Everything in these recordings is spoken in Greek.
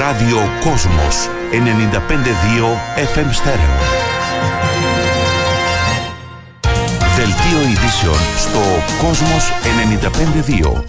Ράδιο Κόσμος 95,2 FM στέρεο. Δελτίο ειδήσεων στο Κόσμος 95,2.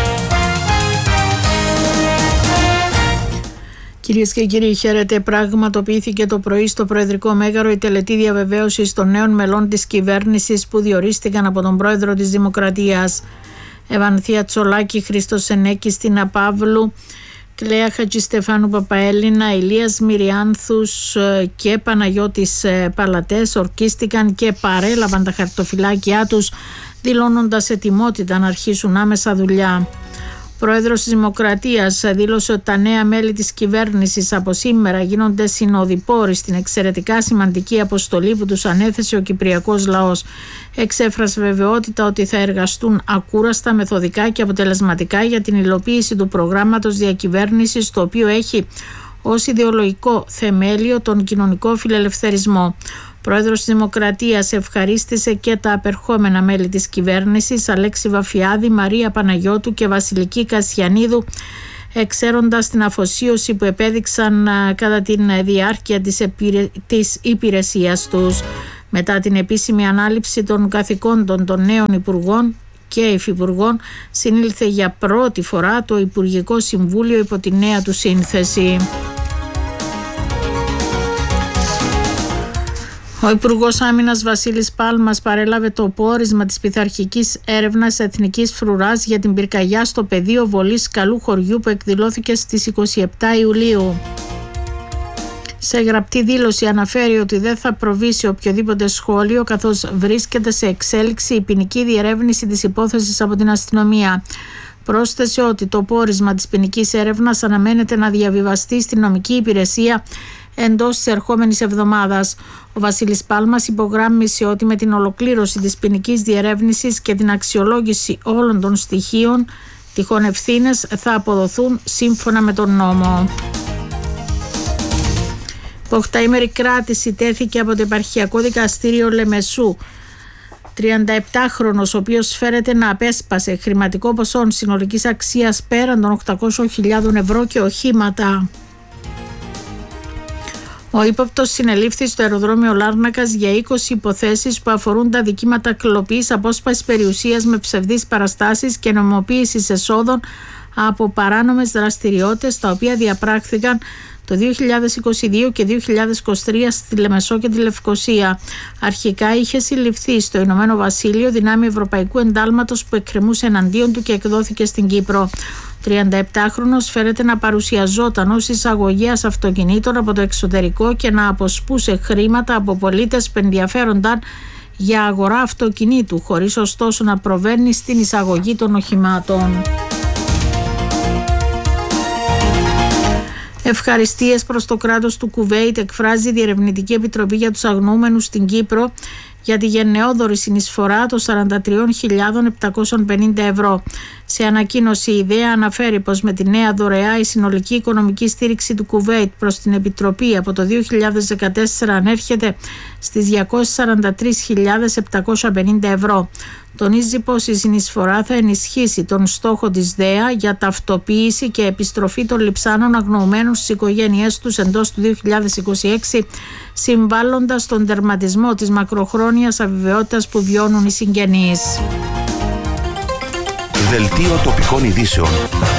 Κυρίες και κύριοι, χαίρετε. Πραγματοποιήθηκε το πρωί στο Προεδρικό Μέγαρο η τελετή διαβεβαίωσης των νέων μελών της κυβέρνησης που διορίστηκαν από τον Πρόεδρο της Δημοκρατίας. Ευανθία Τσολάκη, Χρήστος Σενέκη, Στίνα Παύλου, Κλέα Χατζηστεφάνου Παπαέλληνα, Ηλίας Μυριάνθους και Παναγιώτης Παλατές ορκίστηκαν και παρέλαβαν τα χαρτοφυλάκια τους, δηλώνοντας ετοιμότητα να αρχίσουν άμεσα δουλειά. Ο Πρόεδρος της Δημοκρατίας δήλωσε ότι τα νέα μέλη της κυβέρνησης από σήμερα γίνονται συνοδοιπόροι στην εξαιρετικά σημαντική αποστολή που τους ανέθεσε ο κυπριακός λαός. Εξέφρασε βεβαιότητα ότι θα εργαστούν ακούραστα, μεθοδικά και αποτελεσματικά για την υλοποίηση του προγράμματος διακυβέρνησης, το οποίο έχει ως ιδεολογικό θεμέλιο τον κοινωνικό φιλελευθερισμό. Ο Πρόεδρος της Δημοκρατίας ευχαρίστησε και τα απερχόμενα μέλη της κυβέρνησης, Αλέξη Βαφιάδη, Μαρία Παναγιώτου και Βασιλική Κασιανίδου, εξαίροντας την αφοσίωση που επέδειξαν κατά τη διάρκεια της υπηρεσίας τους. Μετά την επίσημη ανάληψη των καθηκόντων των νέων υπουργών και υφυπουργών, συνήλθε για πρώτη φορά το Υπουργικό Συμβούλιο υπό τη νέα του σύνθεση. Ο Υπουργός Άμυνας Βασίλης Πάλμας παρέλαβε το πόρισμα της πειθαρχικής έρευνας εθνικής φρουράς για την πυρκαγιά στο πεδίο βολής Καλού Χωριού που εκδηλώθηκε στις 27 Ιουλίου. Σε γραπτή δήλωση αναφέρει ότι δεν θα προβεί σε οποιοδήποτε σχόλιο, καθώς βρίσκεται σε εξέλιξη η ποινική διερεύνηση της υπόθεσης από την αστυνομία. Πρόσθεσε ότι το πόρισμα της ποινικής έρευνας αναμένεται να διαβιβαστεί στην νομική υπηρεσία εντός της ερχόμενης εβδομάδας. Ο Βασίλης Πάλμας υπογράμμισε ότι με την ολοκλήρωση της ποινικής διερεύνησης και την αξιολόγηση όλων των στοιχείων, τυχόν ευθύνες θα αποδοθούν σύμφωνα με τον νόμο. 8ήμερη κράτηση τέθηκε από το Επαρχιακό Δικαστήριο Λεμεσού. 37χρονος, ο οποίος φέρεται να απέσπασε χρηματικό ποσό συνολικής αξίας πέραν των 800.000 ευρώ και οχήματα. Ο ύποπτος συνελήφθη στο αεροδρόμιο Λάρνακας για 20 υποθέσεις που αφορούν τα δικήματα κλοπής, απόσπασης περιουσίας με ψευδείς παραστάσεις και νομιμοποίησης εσόδων από παράνομες δραστηριότητες, τα οποία διαπράχθηκαν το 2022 και 2023 στη Λεμεσό και τη Λευκοσία. Αρχικά είχε συλληφθεί στο Ηνωμένο Βασίλειο δυνάμει Ευρωπαϊκού Εντάλματος που εκκρεμούσε εναντίον του και εκδόθηκε στην Κύπρο. 37χρονος φέρεται να παρουσιαζόταν ως εισαγωγέας αυτοκινήτων από το εξωτερικό και να αποσπούσε χρήματα από πολίτες που ενδιαφέρονταν για αγορά αυτοκινήτου, χωρίς ωστόσο να προβαίνει στην εισαγωγή των οχημάτων. Ευχαριστίες προς το κράτος του Κουβέιτ εκφράζει η Διερευνητική Επιτροπή για τους Αγνοούμενους στην Κύπρο για τη γενναιόδορη συνεισφορά των 43.750 ευρώ. Σε ανακοίνωση, η ιδέα αναφέρει πως με τη νέα δωρεά η συνολική οικονομική στήριξη του Κουβέιτ προς την Επιτροπή από το 2014 ανέρχεται στις 243.750 ευρώ. Τονίζει πως η συνεισφορά θα ενισχύσει τον στόχο της ΔΕΑ για ταυτοποίηση και επιστροφή των λειψάνων αγνοωμένων στις οικογένειές τους εντός του 2026, συμβάλλοντας στον τερματισμό της μακροχρόνιας αβεβαιότητας που βιώνουν οι συγγενείς. Δελτίο τοπικών ειδήσεων.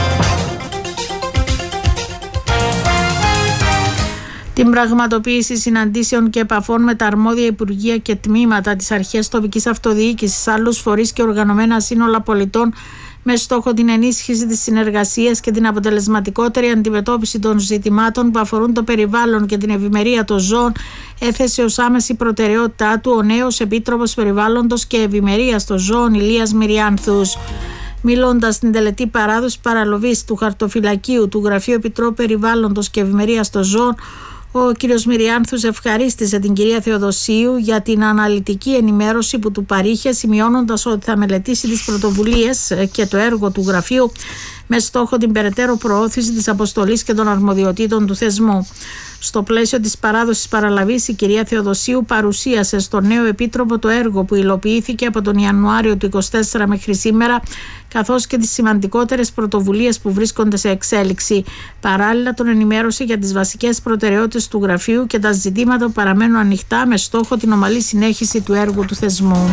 Την πραγματοποίηση συναντήσεων και επαφών με τα αρμόδια υπουργεία και τμήματα, τις αρχές τοπικής αυτοδιοίκησης, άλλους φορείς και οργανωμένα σύνολα πολιτών με στόχο την ενίσχυση της συνεργασίας και την αποτελεσματικότερη αντιμετώπιση των ζητημάτων που αφορούν το περιβάλλον και την ευημερία των ζώων, έθεσε ως άμεση προτεραιότητά του ο νέος Επίτροπος Περιβάλλοντος και Ευημερίας των Ζώων Ηλίας Μυριάνθους. Μιλώντας στην τελετή παράδοση παραλοβής του χαρτοφυλακίου του Γραφείου Επιτρόπου Περιβάλλοντος και Ευημερίας των Ζώων, ο κ. Μυριάνθους ευχαρίστησε την κυρία Θεοδοσίου για την αναλυτική ενημέρωση που του παρήχε, σημειώνοντας ότι θα μελετήσει τις πρωτοβουλίες και το έργο του γραφείου με στόχο την περαιτέρω προώθηση της αποστολής και των αρμοδιοτήτων του θεσμού. Στο πλαίσιο της παράδοσης παραλαβής, η κυρία Θεοδοσίου παρουσίασε στο νέο επίτροπο το έργο που υλοποιήθηκε από τον Ιανουάριο του 2024 μέχρι σήμερα, καθώς και τις σημαντικότερες πρωτοβουλίες που βρίσκονται σε εξέλιξη. Παράλληλα, τον ενημέρωσε για τις βασικές προτεραιότητες του γραφείου και τα ζητήματα που παραμένουν ανοιχτά, με στόχο την ομαλή συνέχιση του έργου του θεσμού.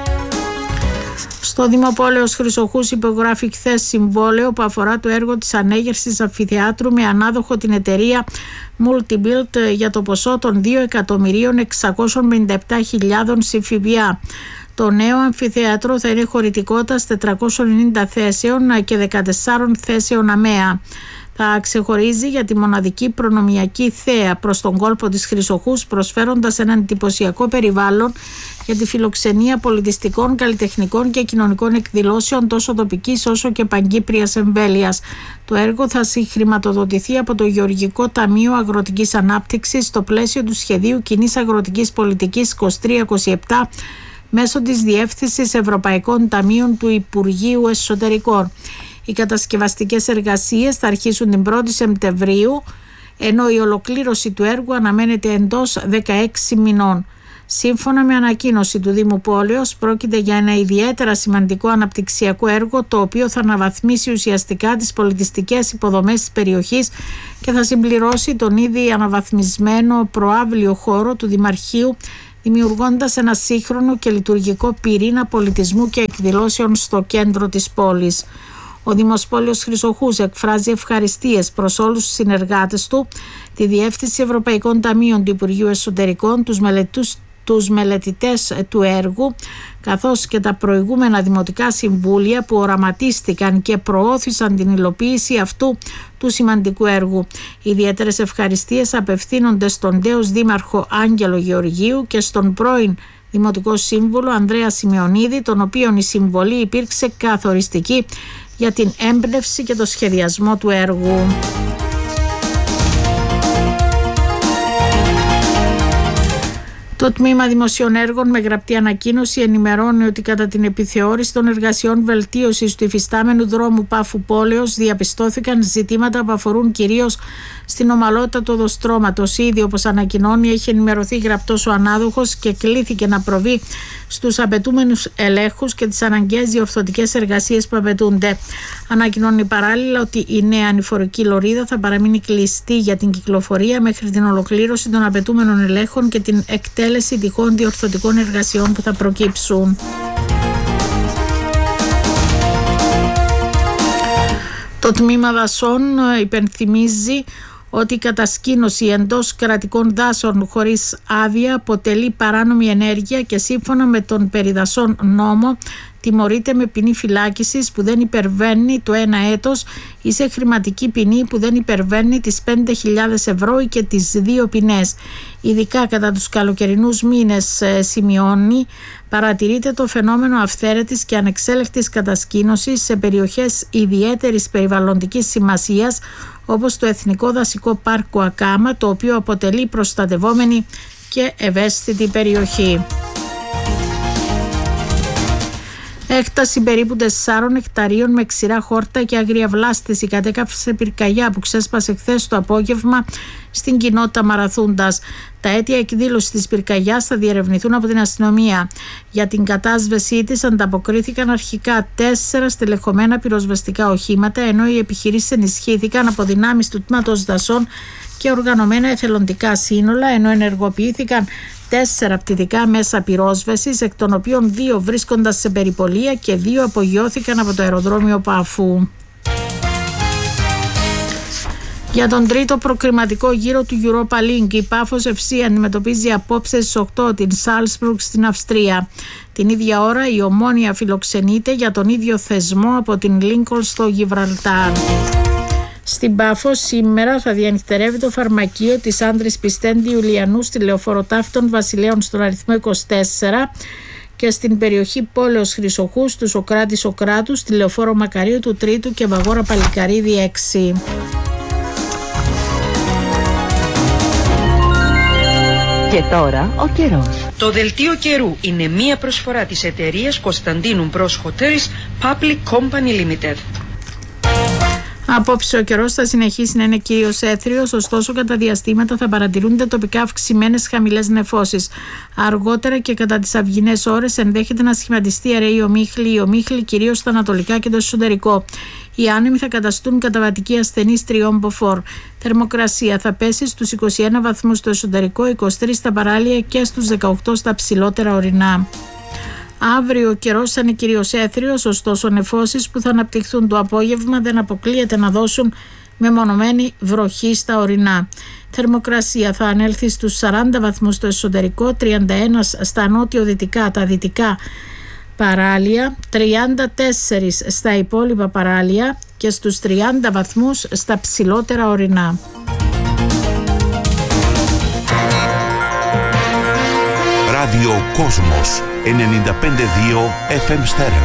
Στο Δήμο Πόλεως Χρυσοχούς υπογράφει χθες συμβόλαιο που αφορά το έργο της ανέγερσης αμφιθεάτρου με ανάδοχο την εταιρεία Multibuild για το ποσό των 2.657.000 ΦΠΑ. Το νέο αμφιθέατρο θα είναι χωρητικότητας 490 θέσεων και 14 θέσεων ΑΜΕΑ. Θα ξεχωρίζει για τη μοναδική προνομιακή θέα προς τον κόλπο της Χρυσοχούς, προσφέροντας έναν εντυπωσιακό περιβάλλον για τη φιλοξενία πολιτιστικών, καλλιτεχνικών και κοινωνικών εκδηλώσεων τόσο τοπικής όσο και παγκύπριας εμβέλειας. Το έργο θα συγχρηματοδοτηθεί από το Γεωργικό Ταμείο Αγροτικής Ανάπτυξης στο πλαίσιο του Σχεδίου Κοινής Αγροτικής Πολιτικής 23-27 μέσω της Διεύθυνσης Ευρωπαϊκών Ταμείων του Υπουργείου Εσωτερικών. Οι κατασκευαστικές εργασίες θα αρχίσουν την 1η Σεπτεμβρίου, ενώ η ολοκλήρωση του έργου αναμένεται εντός 16 μηνών. Σύμφωνα με ανακοίνωση του Δήμου Πόλεως, πρόκειται για ένα ιδιαίτερα σημαντικό αναπτυξιακό έργο, το οποίο θα αναβαθμίσει ουσιαστικά τις πολιτιστικές υποδομές της περιοχής και θα συμπληρώσει τον ήδη αναβαθμισμένο προαύλιο χώρο του Δημαρχείου, δημιουργώντας ένα σύγχρονο και λειτουργικό πυρήνα πολιτισμού και εκδηλώσεων στο κέντρο της πόλης. Ο Δήμος Πόλεως Χρυσοχούς εκφράζει ευχαριστίες προς όλους τους συνεργάτες του, τη Διεύθυνση Ευρωπαϊκών Ταμείων του Υπουργείου Εσωτερικών, τους μελετητές του έργου, καθώς και τα προηγούμενα δημοτικά συμβούλια που οραματίστηκαν και προώθησαν την υλοποίηση αυτού του σημαντικού έργου. Ιδιαίτερες ευχαριστίες απευθύνονται στον τέος Δήμαρχο Άγγελο Γεωργίου και στον πρώην Δημοτικό Σύμβουλο Ανδρέα Σημεωνίδη, τον οποίον η συμβολή υπήρξε καθοριστική για την έμπνευση και το σχεδιασμό του έργου. Το Τμήμα Δημοσίων Έργων με γραπτή ανακοίνωση ενημερώνει ότι κατά την επιθεώρηση των εργασιών βελτίωσης του υφιστάμενου δρόμου Πάφου Πόλεως διαπιστώθηκαν ζητήματα που αφορούν κυρίως στην ομαλότητα του οδοστρώματος. Ήδη, όπως ανακοινώνει, έχει ενημερωθεί γραπτός ο ανάδοχος και κλήθηκε να προβεί στους απαιτούμενους ελέγχους και τις αναγκαίες διορθωτικές εργασίες που απαιτούνται. Ανακοινώνει παράλληλα ότι η νέα ανηφορική λωρίδα θα παραμείνει κλειστή για την κυκλοφορία μέχρι την ολοκλήρωση των απαιτούμενων ελέγχων και την εκτέλεση τυχόν διορθωτικών εργασιών που θα προκύψουν. Το Τμήμα Δασών υπενθυμίζει ότι η κατασκήνωση εντός κρατικών δάσων χωρίς άδεια αποτελεί παράνομη ενέργεια και σύμφωνα με τον περιδασών νόμο τιμωρείται με ποινή φυλάκισης που δεν υπερβαίνει το 1 έτος ή σε χρηματική ποινή που δεν υπερβαίνει τις 5.000 ευρώ ή και τις 2 ποινές. Ειδικά κατά τους καλοκαιρινούς μήνες, σημειώνει, παρατηρείται το φαινόμενο αυθαίρετης και ανεξέλεγκτης κατασκήνωσης σε περιοχές ιδιαίτερης περιβαλλοντικής σημασίας όπως το Εθνικό Δασικό Πάρκο Ακάμα, το οποίο αποτελεί προστατευόμενη και ευαίσθητη περιοχή. Έκταση περίπου 4 εκταρίων με ξηρά χόρτα και άγρια βλάστηση κατέκαυσε πυρκαγιά που ξέσπασε χθες το απόγευμα στην κοινότητα Μαραθούντας. Τα αίτια εκδήλωσης της πυρκαγιάς θα διερευνηθούν από την αστυνομία. Για την κατάσβεσή της ανταποκρίθηκαν αρχικά 4 στελεχωμένα πυροσβεστικά οχήματα, ενώ οι επιχειρήσεις ενισχύθηκαν από δυνάμεις του Τμήματος Δασών και οργανωμένα εθελοντικά σύνολα, ενώ ενεργοποιήθηκαν 4 πτυτικά μέσα πυρόσβεσης, εκ των οποίων 2 βρίσκοντας σε περιπολία και 2 απογειώθηκαν από το αεροδρόμιο Πάφου. Για τον τρίτο προκριματικό γύρο του Europa League, η Πάφος FC αντιμετωπίζει απόψε στις 8 την Σάλσμπουργκ στην Αυστρία. Την ίδια ώρα η Ομόνοια φιλοξενείται για τον ίδιο θεσμό από την Λίνκολν στο Γιβραλτάρ. Στην Πάφο σήμερα θα διανυκτερεύει το φαρμακείο της Άντρης Πιστέντη Ιουλιανού στη Λεωφόρο Ταύτων Βασιλέων στον αριθμό 24 και στην περιοχή Πόλεως Χρυσοχούς του Σοκράτη Σοκράτου στη Λεωφόρο Μακαρίου του Τρίτου και Βαγόρα Παλικαρίδη 6. Και τώρα ο καιρός. Το δελτίο καιρού είναι μία προσφορά της εταιρείας Κωνσταντίνου Μπρος Hotels Public Company Limited. Απόψε ο καιρός θα συνεχίσει να είναι κυρίως έθριος, ωστόσο κατά διαστήματα θα παρατηρούνται τοπικά αυξημένες χαμηλές νεφώσεις. Αργότερα και κατά τις αυγινές ώρες ενδέχεται να σχηματιστεί αραιή ομίχλη κυρίως στα ανατολικά και το εσωτερικό. Οι άνεμοι θα καταστούν καταβατική ασθενής 3 μποφόρ. Θερμοκρασία θα πέσει στους 21 βαθμούς στο εσωτερικό, 23 στα παράλια και στους 18 στα ψηλότερα ορεινά. Αύριο ο καιρός θα είναι κυρίως έθριος, ωστόσο νεφώσεις που θα αναπτυχθούν το απόγευμα δεν αποκλείεται να δώσουν μεμονωμένη βροχή στα ορεινά. Θερμοκρασία θα ανέλθει στους 40 βαθμούς στο εσωτερικό, 31 στα νότιο-δυτικά, τα δυτικά παράλια, 34 στα υπόλοιπα παράλια και στους 30 βαθμούς στα ψηλότερα ορεινά. Ράδιο Κόσμος 95,2 FM στέρεο.